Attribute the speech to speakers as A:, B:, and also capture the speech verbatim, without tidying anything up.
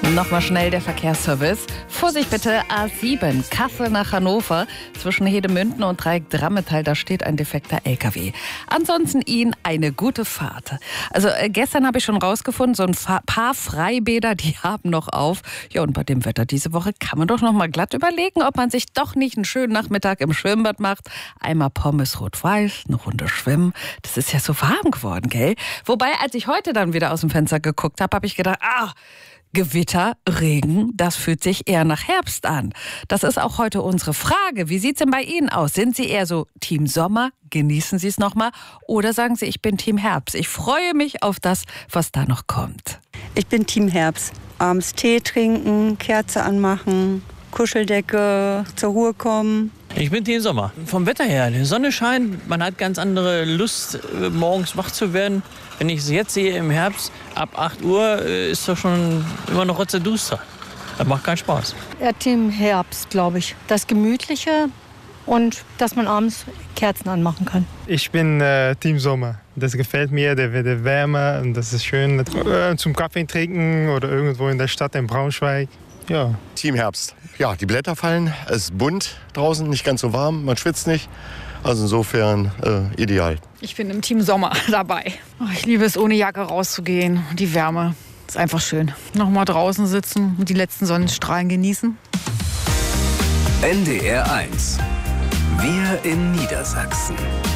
A: Nochmal schnell der Verkehrsservice. Vorsicht bitte, A sieben, Kassel nach Hannover. Zwischen Hedemünden und Dreieck-Drammetal, da steht ein defekter L K W. Ansonsten Ihnen eine gute Fahrt. Also äh, gestern habe ich schon rausgefunden, so ein Fa- paar Freibäder, die haben noch auf. Ja, und bei dem Wetter diese Woche kann man doch noch mal glatt überlegen, ob man sich doch nicht einen schönen Nachmittag im Schwimmbad macht. Einmal Pommes rot-weiß, eine Runde schwimmen. Das ist ja so warm geworden, gell? Wobei, als ich heute dann wieder aus dem Fenster geguckt habe, habe ich gedacht, ah, Gewitter, Regen, das fühlt sich eher nach Herbst an. Das ist auch heute unsere Frage. Wie sieht's denn bei Ihnen aus? Sind Sie eher so Team Sommer? Genießen Sie es nochmal? Oder sagen Sie, ich bin Team Herbst? Ich freue mich auf das, was da noch kommt.
B: Ich bin Team Herbst. Abends Tee trinken, Kerze anmachen, Kuscheldecke, zur Ruhe kommen.
C: Ich bin Team Sommer. Vom Wetter her, die Sonne scheint, man hat ganz andere Lust, morgens wach zu werden. Wenn ich es jetzt sehe im Herbst, ab acht Uhr ist doch schon immer noch rotzeduster. Das macht keinen Spaß.
D: Ja, Team Herbst, glaube ich. Das Gemütliche und dass man abends Kerzen anmachen kann.
E: Ich bin äh, Team Sommer. Das gefällt mir, der, der Wärme und das ist schön. Äh, zum Kaffee trinken oder irgendwo in der Stadt in Braunschweig. Ja.
F: Team Herbst. Ja, die Blätter fallen, es ist bunt draußen, nicht ganz so warm, man schwitzt nicht. Also insofern äh, ideal.
G: Ich bin im Team Sommer dabei. Oh, ich liebe es, ohne Jacke rauszugehen. Die Wärme ist einfach schön. Noch mal draußen sitzen und die letzten Sonnenstrahlen genießen.
H: N D R eins. Wir in Niedersachsen.